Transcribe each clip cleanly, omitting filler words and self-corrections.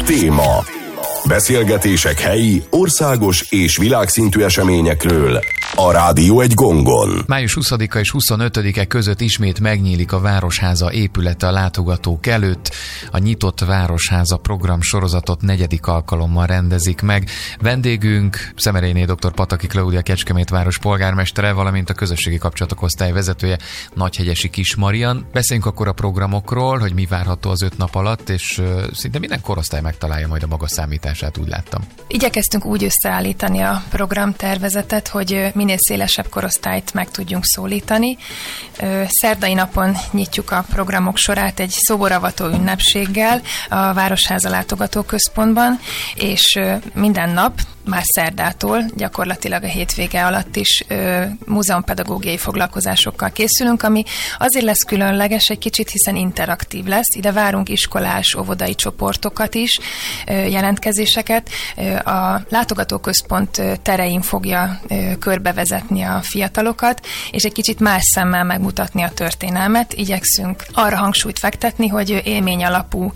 Téma. Beszélgetések helyi, országos és világszintű eseményekről a Rádió egy gongon. Május 20-a és 25-e között ismét megnyílik a Városháza épülete a látogatók előtt. A Nyitott Városháza program sorozatot 4. alkalommal rendezik meg. Vendégünk Szemeréné dr. Pataki Klaudia Kecskemét város polgármestere, valamint a közösségi kapcsolatok osztály vezetője Nagyhegyesi Kis Marian. Beszéljünk akkor a programokról, hogy mi várható az 5 nap alatt, és szinte minden korosztály megtalálja majd a maga számítását, úgy láttam. Igyekeztünk úgy összeállítani a programtervezetet, hogy minél szélesebb korosztályt meg tudjunk szólítani. Szerdai napon nyitjuk a programok sorát egy szoboravató ünnepséggel a Városháza látogatóközpontban, és minden nap, már szerdától, gyakorlatilag a hétvége alatt is múzeumpedagógiai foglalkozásokkal készülünk, ami azért lesz különleges egy kicsit, hiszen interaktív lesz. Ide várunk iskolás, óvodai csoportokat is, jelentkezéseket. A látogatóközpont terein fogja körbevezetni a fiatalokat, és egy kicsit más szemmel megmutatni a történelmet. Igyekszünk arra hangsúlyt fektetni, hogy élmény alapú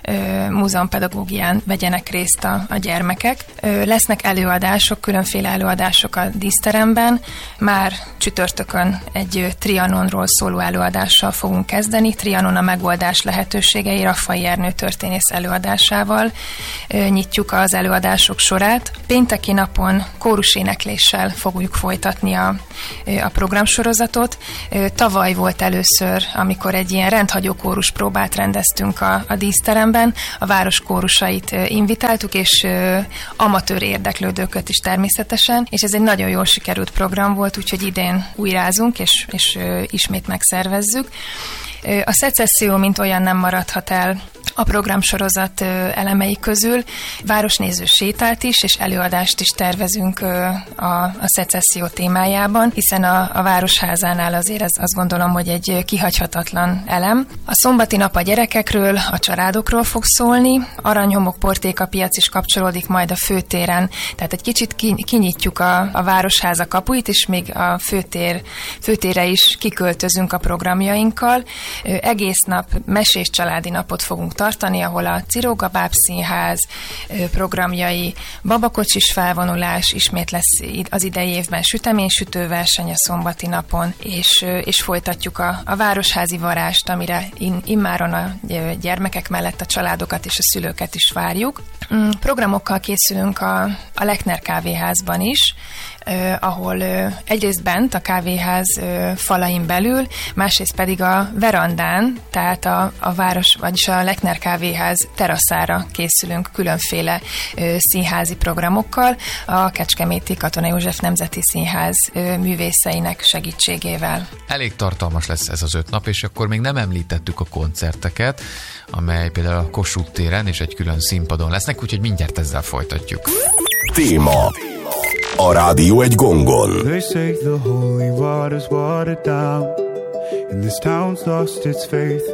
múzeumpedagógián vegyenek részt a gyermekek. Lesznek előadások, különféle előadások a díszteremben. Már csütörtökön egy Trianonról szóló előadással fogunk kezdeni. Trianon a megoldás lehetőségei Raffai Ernő történész előadásával nyitjuk az előadások sorát. Pénteki napon kórusénekléssel fogjuk folytatni a programsorozatot. Tavaly volt először, amikor egy ilyen rendhagyó kórus próbát rendeztünk a díszteremben. A város kórusait invitáltuk, és amatőr érdeklődőket is természetesen, és ez egy nagyon jól sikerült program volt, úgyhogy idén újrázunk, és ismét megszervezzük. A szecesszió mint olyan nem maradhat el a programsorozat elemei közül. Városnéző sétált is, és előadást is tervezünk a szecesszió témájában, hiszen a Városházánál azért azt gondolom, hogy egy kihagyhatatlan elem. A szombati nap a gyerekekről, a családokról fog szólni, Aranyhomok Portéka piac is kapcsolódik majd a főtéren, tehát egy kicsit kinyitjuk a Városháza kapuit, és még a főtérre is kiköltözünk a programjainkkal. Egész nap mesés családi napot fogunk tartani, ahol a Ciróga Bábszínház programjai, babakocsis felvonulás, ismét lesz az idei évben süteménysütő verseny a szombati napon, és folytatjuk a városházi varást, amire immáron a gyermekek mellett a családokat és a szülőket is várjuk. Programokkal készülünk a Lechner kávéházban is, ahol egyrészt bent a kávéház falain belül, másrészt pedig a verandán, tehát a város, vagyis a Lechner kávéház teraszára készülünk különféle színházi programokkal, a Kecskeméti Katona József Nemzeti Színház művészeinek segítségével. Elég tartalmas lesz ez az 5 nap, és akkor még nem említettük a koncerteket, amely például a Kossuth téren és egy külön színpadon lesznek, úgyhogy mindjárt ezzel folytatjuk. Téma. A Rádió egy gongon. They say the holy water's watered down, and this town's lost its faith.